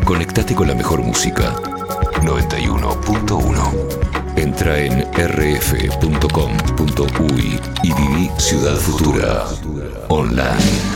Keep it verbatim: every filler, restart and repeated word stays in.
Conectate con la mejor música. noventa y uno punto uno. Entra en r f punto com punto u y y viví Ciudad Futura online.